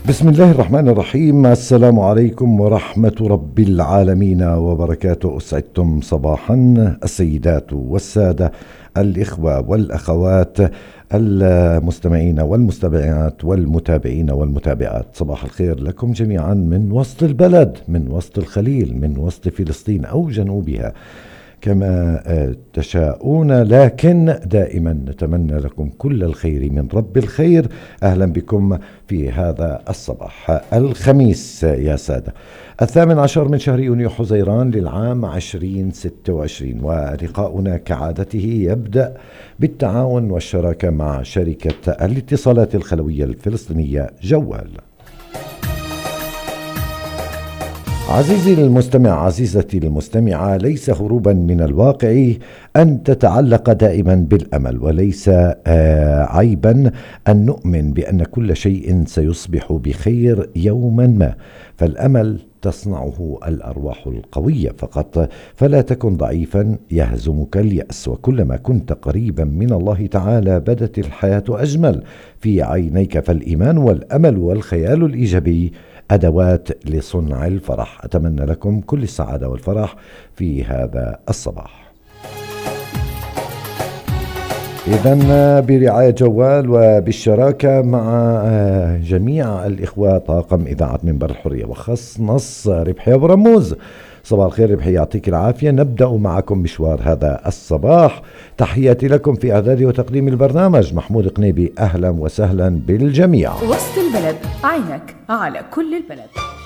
بسم الله الرحمن الرحيم. السلام عليكم ورحمة رب العالمين وبركاته. أسعدتم صباحا السيدات والسادة، الإخوة والأخوات، المستمعين والمستمعات والمتابعين والمتابعات. صباح الخير لكم جميعا من وسط البلد، من وسط الخليل، من وسط فلسطين أو جنوبها كما تشاءون، لكن دائما نتمنى لكم كل الخير من رب الخير. أهلا بكم في هذا الصباح الخميس يا سادة، 18 من شهر يونيو حزيران للعام 2026، ولقاؤنا كعادته يبدأ بالتعاون والشراكة مع شركة الاتصالات الخلوية الفلسطينية جوال. عزيزي المستمع، عزيزتي المستمعة، ليس هروبا من الواقع أن تتعلق دائما بالأمل، وليس عيبا أن نؤمن بأن كل شيء سيصبح بخير يوما ما، فالأمل تصنعه الأرواح القوية فقط، فلا تكن ضعيفا يهزمك اليأس، وكلما كنت قريبا من الله تعالى بدت الحياة أجمل في عينيك، فالإيمان والأمل والخيال الإيجابي أدوات لصنع الفرح. أتمنى لكم كل السعادة والفرح في هذا الصباح. إذن برعاية جوال وبالشراكة مع جميع الإخوة طاقم إذاعة منبر الحرية وخص نص ربحي أبو رموز. صباح الخير ربحي، يعطيك العافية. نبدأ معكم مشوار هذا الصباح. تحياتي لكم في إعداد وتقديم البرنامج محمود قنيبي. أهلا وسهلا بالجميع. وسط البلد، عينك على كل البلد.